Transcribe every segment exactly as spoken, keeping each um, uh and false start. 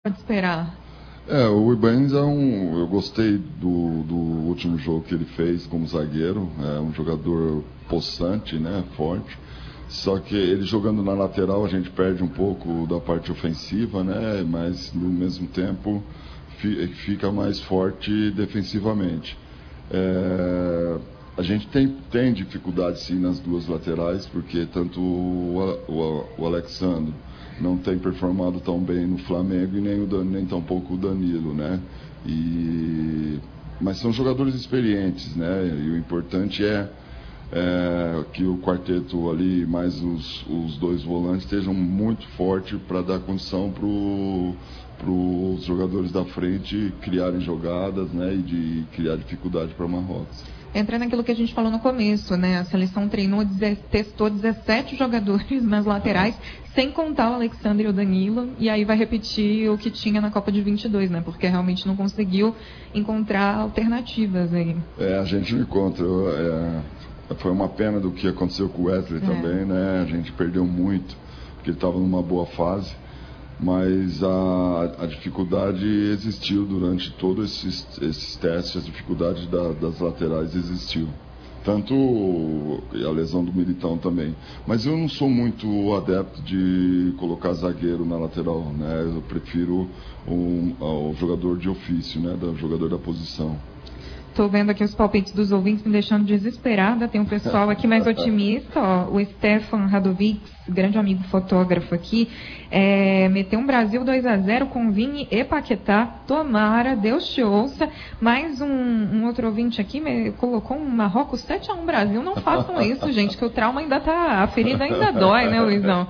pode esperar? É, o Ibañez é um... Eu gostei do, do último jogo que ele fez como zagueiro. É um jogador possante, né? Forte. Só que ele jogando na lateral a gente perde um pouco da parte ofensiva, né? Mas no mesmo tempo fica mais forte defensivamente. É, a gente tem, tem dificuldade sim nas duas laterais, porque tanto o, o, o Alexandre não tem performado tão bem no Flamengo e nem, o, nem tão pouco o Danilo, né? E, mas são jogadores experientes, né? E o importante é, é que o quarteto ali, mais os, os dois volantes, estejam muito fortes para dar condição para os jogadores da frente criarem jogadas, né? E de criar dificuldade para Marrocos. Entra naquilo que a gente falou no começo, né? A seleção treinou, testou dezessete jogadores nas laterais, sem contar o Alexandre e o Danilo, e aí vai repetir o que tinha na Copa de vinte e dois, né? Porque realmente não conseguiu encontrar alternativas aí. É, a gente não encontra. É, foi uma pena do que aconteceu com o Wesley é. também, né? A gente perdeu muito, porque ele estava numa boa fase. Mas a, a dificuldade existiu durante todos esses, esses testes, a dificuldade da, das laterais existiu. Tanto a lesão do Militão também. Mas eu não sou muito adepto de colocar zagueiro na lateral, né? Eu prefiro um, o jogador de ofício, né? O jogador da posição. Estou vendo aqui os palpites dos ouvintes me deixando desesperada. Tem um pessoal aqui mais otimista, ó, o Stefan Radovic, grande amigo fotógrafo aqui, é, meteu um Brasil dois a zero com Vini e Paquetá. Tomara, Deus te ouça. Mais um, um outro ouvinte aqui me colocou um Marrocos sete a um Brasil. Não façam isso, gente, que o trauma ainda tá, a ferida ainda dói, né, Luizão?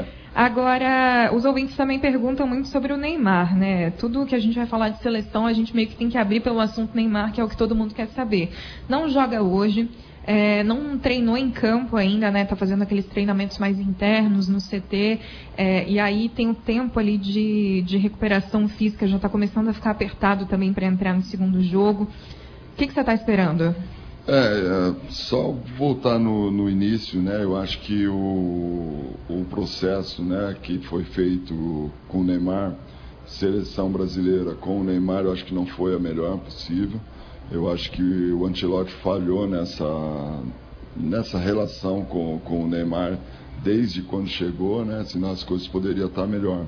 Agora, os ouvintes também perguntam muito sobre o Neymar, né? Tudo que a gente vai falar de seleção, a gente meio que tem que abrir pelo assunto Neymar, que é o que todo mundo quer saber. Não joga hoje, é, não treinou em campo ainda, né? Tá fazendo aqueles treinamentos mais internos no C T, é, e aí tem o tempo ali de, de recuperação física, já tá começando a ficar apertado também para entrar no segundo jogo. O que, que você tá esperando? É, é, só voltar no, no início, né? Eu acho que o, o processo, né, que foi feito com o Neymar, seleção brasileira com o Neymar, eu acho que não foi a melhor possível. Eu acho que o Ancelotti falhou nessa, nessa relação com, com o Neymar desde quando chegou, né? Senão as coisas poderiam estar melhor.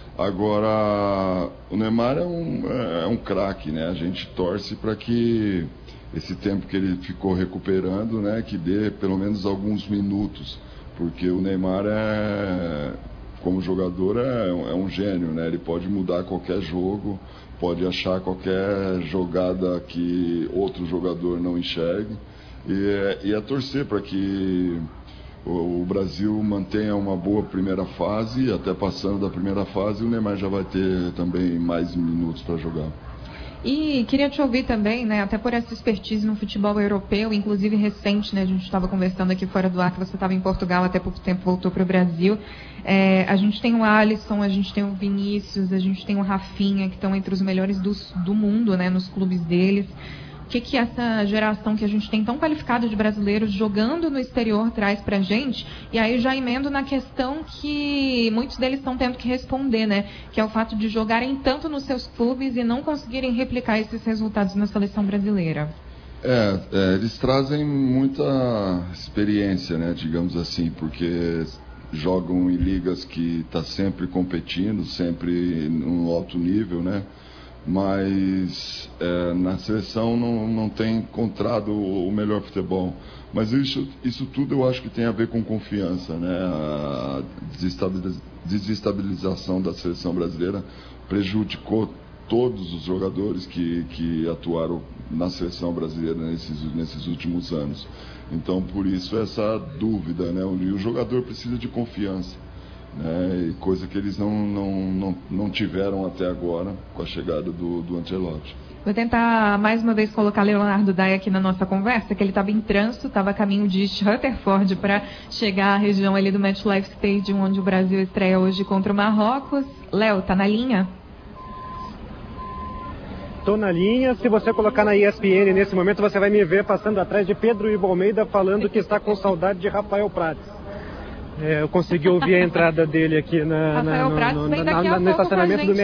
Agora, o Neymar é um, é um craque, né? A gente torce para que esse tempo que ele ficou recuperando, né, que dê pelo menos alguns minutos, porque o Neymar é, como jogador é, é um gênio, né? Ele pode mudar qualquer jogo, pode achar qualquer jogada que outro jogador não enxergue, e é, e é torcer para que o, o Brasil mantenha uma boa primeira fase, até passando da primeira fase o Neymar já vai ter também mais minutos para jogar. E queria te ouvir também, né, até por essa expertise no futebol europeu, inclusive recente, né, a gente estava conversando aqui fora do ar que você estava em Portugal, até pouco tempo voltou para o Brasil. É, a gente tem o Alisson, a gente tem o Vinícius, a gente tem o Rafinha, que estão entre os melhores do, do mundo, né, nos clubes deles. O que, que essa geração que a gente tem tão qualificada de brasileiros jogando no exterior traz pra gente? E aí já emendo na questão que muitos deles estão tendo que responder, né? Que é o fato de jogarem tanto nos seus clubes e não conseguirem replicar esses resultados na seleção brasileira. É, é eles trazem muita experiência, né? Digamos assim, porque jogam em ligas que está sempre competindo, sempre num alto nível, né? Mas é, na seleção não, não tem encontrado o melhor futebol. Mas isso, isso tudo eu acho que tem a ver com confiança, né? A desestabilização da seleção brasileira prejudicou todos os jogadores que, que atuaram na seleção brasileira nesses, nesses últimos anos. Então, por isso, essa dúvida, né? E o jogador precisa de confiança. É, coisa que eles não, não, não, não tiveram até agora com a chegada do, do Ancelotti. Vou tentar mais uma vez colocar Leonardo Dai aqui na nossa conversa, que ele estava em trânsito, estava a caminho de Rutherford para chegar à região ali do MetLife Stadium, onde o Brasil estreia hoje contra o Marrocos. Léo, tá na linha? Tô na linha. Se você colocar na E S P N nesse momento, você vai me ver passando atrás de Pedro Ivo Almeida falando que está com saudade de Rafael Prats. É, eu consegui ouvir a entrada dele aqui na, na, no, no, na, na, no estacionamento do